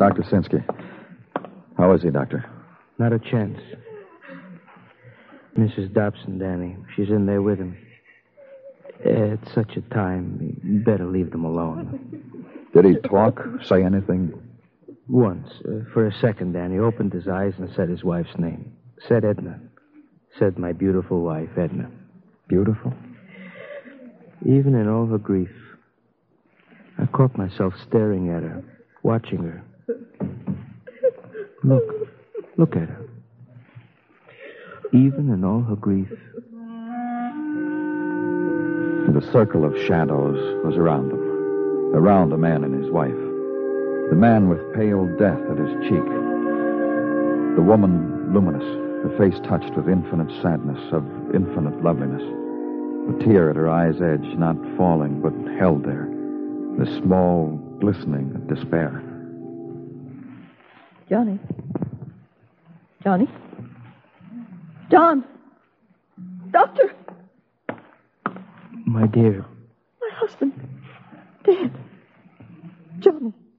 Dr. Sinsky. How is he, Doctor? Not a chance. Mrs. Dobson, Danny. She's in there with him. At such a time, you better leave them alone. Did he talk? Say anything? Once. For a second, Danny opened his eyes and said his wife's name. Said Edna. Said my beautiful wife, Edna. Beautiful? Even in all her grief, I caught myself staring at her, watching her. Look at her. Even in all her grief. The circle of shadows was around them. Around the man and his wife. The man with pale death at his cheek. The woman luminous, her face touched with infinite sadness, of infinite loveliness. A tear at her eye's edge, not falling, but held there. The small glistening of despair. Johnny? Johnny? John! Doctor! My dear. My husband. Dead.